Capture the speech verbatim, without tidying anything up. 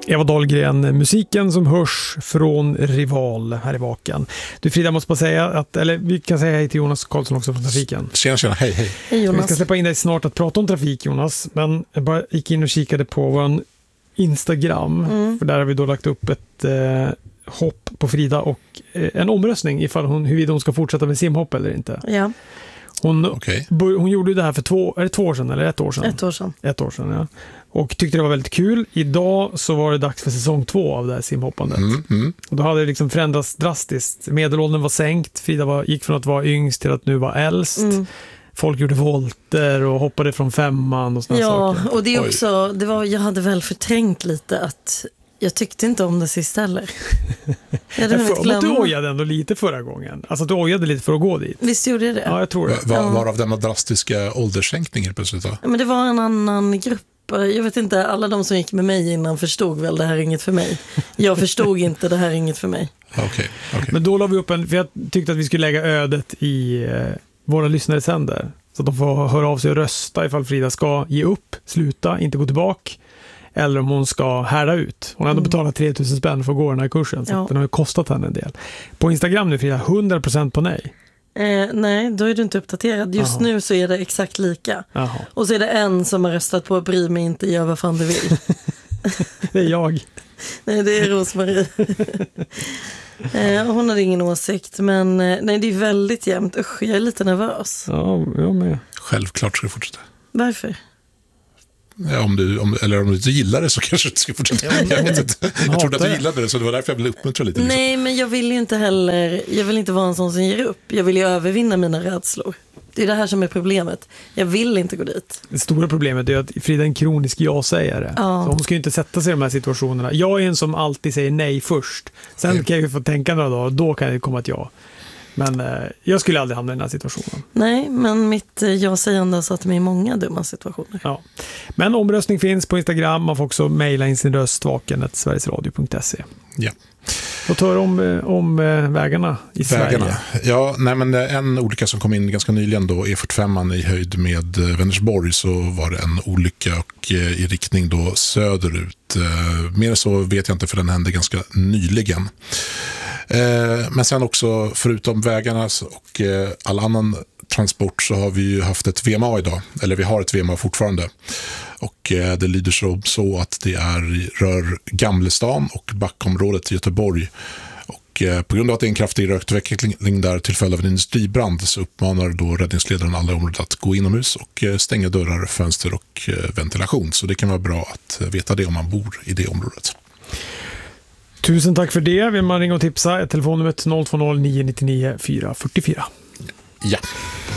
Eva Dahlgren, musiken som hörs från Rival här i Vaken. Du Frida, måste bara säga att, eller vi kan säga hej till Jonas Karlsson också från trafiken. Tjena, tjena, hej, hej. Hej Jonas. Vi ska släppa in dig snart att prata om trafik, Jonas, men jag bara gick in och kikade på vår Instagram, mm. för där har vi då lagt upp ett eh, hopp på Frida och eh, en omröstning ifall hon, huruvida hon ska fortsätta med simhopp eller inte. Ja. Hon, okay. hon gjorde det här för två, är det två år sedan eller ett år sedan? Ett år sedan. Ett år sedan, ja. Och tyckte det var väldigt kul. Idag så var det dags för säsong två av det här simhoppandet. Mm, mm. Och då hade det liksom förändrats drastiskt. Medelåldern var sänkt. Frida var, gick från att vara yngst till att nu vara äldst. Mm. Folk gjorde volter och hoppade från femman och såna ja, saker. Ja, och det är också, det var, jag hade väl förträngt lite att jag tyckte inte om det sist heller. Jag hade jag för, du ojade ändå lite förra gången. Alltså att du ojade lite för att gå dit. Visst gjorde jag det? Ja, jag tror det. Var, ja. Varav denna drastiska ålderssänkning plötsligt då? Ja, men det var en annan grupp. Jag vet inte, alla de som gick med mig innan förstod väl det här är inget för mig. Jag förstod inte det här är inget för mig. Okay, okay. Men då la vi upp en, för jag tyckte att vi skulle lägga ödet i eh, våra lyssnares händer. Så att de får höra av sig och rösta ifall Frida ska ge upp, sluta, inte gå tillbaka. Eller om hon ska härda ut. Hon har ändå mm. betalat tre tusen spänn för att gå den här kursen. Så ja. Den har ju kostat henne en del. På Instagram nu Frida, hundra procent på nej. Eh, nej, då är du inte uppdaterad. Just Aha. nu så är det exakt lika. Aha. Och så är det en som har röstat på bry mig inte, gör vad fan du vill. Det är jag. Nej, det är Rosmarie. eh, hon hade ingen åsikt. Men nej, det är väldigt jämnt. Usch, jag är lite nervös. Ja, jag med. Självklart ska du fortsätta. Varför? Ja, om du, om, eller om du inte gillar det så kanske du inte ska fortsätta. Ja, jag vet inte. Jag trodde att du gillade det, så det var därför jag ville uppmuntra lite. Liksom. Nej, men jag vill ju inte heller, jag vill inte vara en sån som ger upp. Jag vill ju övervinna mina rädslor. Det är det här som är problemet. Jag vill inte gå dit. Det stora problemet är att Frida är en kronisk ja-sägare. Ja. Så hon ska ju inte sätta sig i de här situationerna. Jag är en som alltid säger nej först. Sen okay. kan jag ju få tänka några dagar och då kan det komma ett ja. Men eh, jag skulle aldrig hamna i den här situationen. Nej, men mitt eh, jag-sägande har satt mig i många dumma situationer. Ja. Men omröstning finns på Instagram. Man får också mejla in sin röst vaken snabel-a sverigesradio punkt se. Ja. Och tar om, om vägarna i vägarna. Sverige. Ja, nej, men en olycka som kom in ganska nyligen då, E fyrtiofem i höjd med Vänersborg, så var det en olycka och i riktning då söderut. Mer så vet jag inte, för den hände ganska nyligen. Men sen också, förutom vägarna och all annan transport, så har vi ju haft ett V M A idag, eller vi har ett V M A fortfarande. Och det lyder så, så att det är, rör Gamlestan och Backområdet i Göteborg. Och på grund av att det är en kraftig rökutveckling där till följd av en industribrand, så uppmanar då räddningsledaren alla området att gå inomhus och stänga dörrar, fönster och ventilation. Så det kan vara bra att veta det om man bor i det området. Tusen tack för det. Vill man ringa och tipsa, telefonnumret noll två noll nio nio nio fyra fyra fyra. Ja.